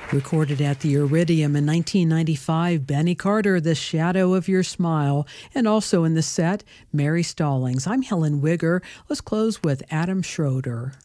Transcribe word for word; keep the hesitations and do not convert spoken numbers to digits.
Recorded at the Iridium in nineteen ninety-five, Benny Carter, The Shadow of Your Smile, and also in the set, Mary Stallings. I'm Helen Wigger. Let's close with Adam Schroeder.